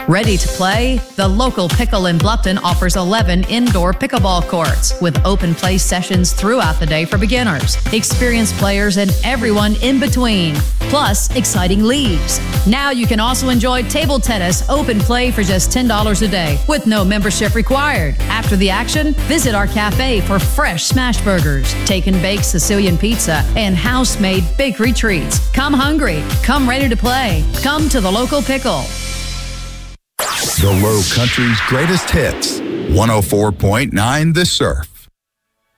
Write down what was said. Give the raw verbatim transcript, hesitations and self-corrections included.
Ready to play? The local Pickle in Bluffton offers eleven indoor pickleball courts with open play sessions throughout the day for beginners, experienced players, and everyone in between. Plus, exciting leagues. Now you can also enjoy table tennis open play for just ten dollars a day with no membership required. After the action, visit our cafe for fresh smash burgers, take and bake Sicilian pizza, and house-made bakery treats. Come hungry. Come ready to play. Come to the local Pickle. The Low Country's greatest hits. one oh four point nine The Surf.